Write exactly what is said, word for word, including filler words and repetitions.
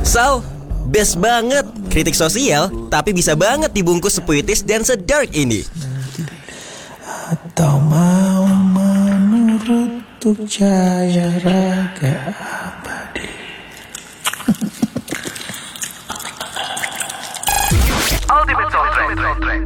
Sal, best banget. Kritik sosial, tapi bisa banget dibungkus sepuitis dan sedark ini. Atau mau menurut tuk jaya raga abadi. Ultimate Soundtrack.